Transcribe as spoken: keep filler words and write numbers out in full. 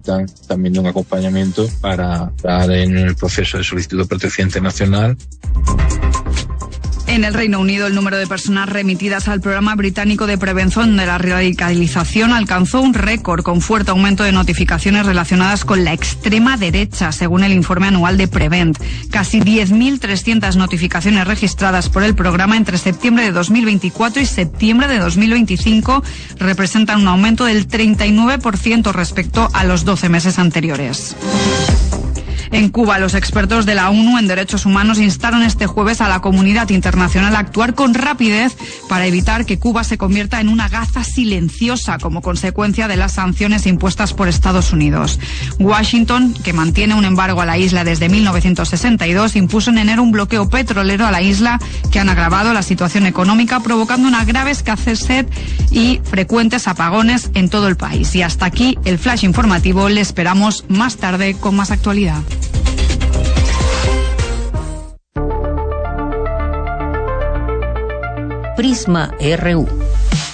necesitan también de un acompañamiento para estar en el proceso de solicitud de protección internacional. En el Reino Unido, el número de personas remitidas al programa británico de prevención de la radicalización alcanzó un récord, con fuerte aumento de notificaciones relacionadas con la extrema derecha, según el informe anual de Prevent. Casi diez mil trescientas notificaciones registradas por el programa entre septiembre de dos mil veinticuatro y septiembre de dos mil veinticinco representan un aumento del treinta y nueve por ciento respecto a los doce meses anteriores. En Cuba, los expertos de la ONU en derechos humanos instaron este jueves a la comunidad internacional a actuar con rapidez para evitar que Cuba se convierta en una Gaza silenciosa como consecuencia de las sanciones impuestas por Estados Unidos. Washington, que mantiene un embargo a la isla desde mil novecientos sesenta y dos, impuso en enero un bloqueo petrolero a la isla que han agravado la situación económica, provocando una grave escasez y frecuentes apagones en todo el país. Y hasta aquí el flash informativo. Le esperamos más tarde con más actualidad. Prisma R U.